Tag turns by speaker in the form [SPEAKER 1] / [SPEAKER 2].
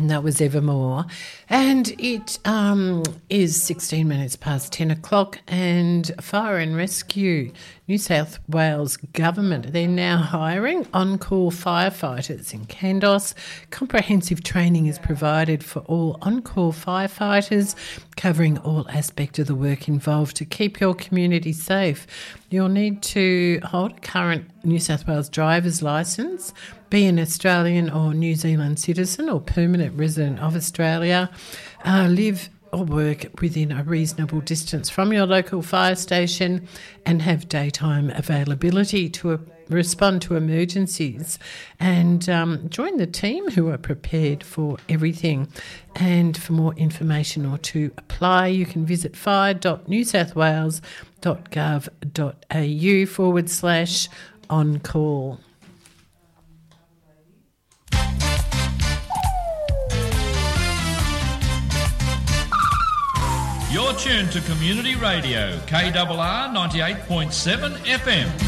[SPEAKER 1] And that was Evermore. And it is 16 minutes past 10 o'clock, and Fire and Rescue New South Wales Government, they're now hiring on-call firefighters in Kandos. Comprehensive training is provided for all on-call firefighters, covering all aspects of the work involved to keep your community safe. You'll need to hold a current New South Wales driver's licence, be an Australian or New Zealand citizen or permanent resident of Australia, live or work within a reasonable distance from your local fire station, and have daytime availability to respond to emergencies, and join the team who are prepared for everything. And for more information or to apply, you can visit fire.newsouthwales.gov.au/on-call.
[SPEAKER 2] You're tuned to Community Radio, KRR 98.7 FM.